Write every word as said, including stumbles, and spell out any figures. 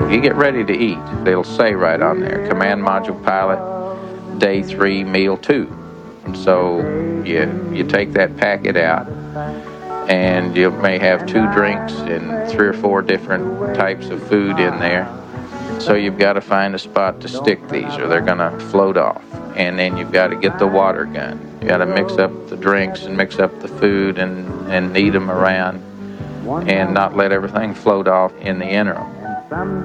you get ready to eat, it'll say right on there, Command Module Pilot, Day three, Meal two. And so you, you take that packet out, and you may have two drinks and three or four different types of food in there. So you've got to find a spot to stick these, or they're going to float off. And then you've got to get the water gun. You got to mix up the drinks and mix up the food and, and knead them around and not let everything float off in the interim.